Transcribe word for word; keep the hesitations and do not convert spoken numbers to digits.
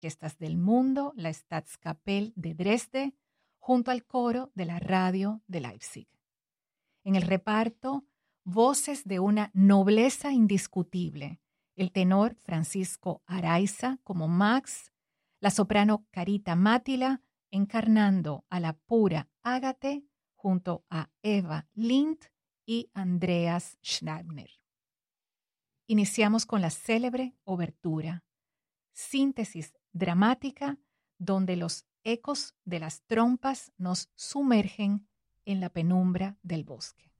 Orquestas del Mundo, la Staatskapelle de Dresde, junto al coro de la radio de Leipzig. En el reparto, voces de una nobleza indiscutible. El tenor Francisco Araiza como Max, la soprano Carita Mátila encarnando a la pura Ágate junto a Eva Lind y Andreas Schnabner. Iniciamos con la célebre obertura, síntesis dramática donde los ecos de las trompas nos sumergen en la penumbra del bosque.